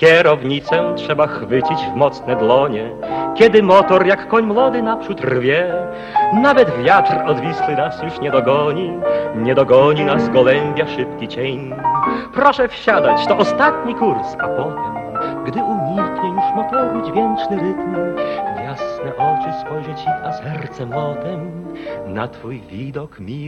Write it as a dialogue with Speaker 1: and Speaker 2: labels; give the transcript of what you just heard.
Speaker 1: Kierownicę trzeba chwycić w mocne dłonie, kiedy motor jak koń młody naprzód rwie. Nawet wiatr odwisły nas już nie dogoni nas gołębia szybki cień. Proszę wsiadać, to ostatni kurs, a potem, gdy umilknie już motoru dźwięczny rytm, w jasne oczy spojrzy ci, a serce młotem na twój widok miły.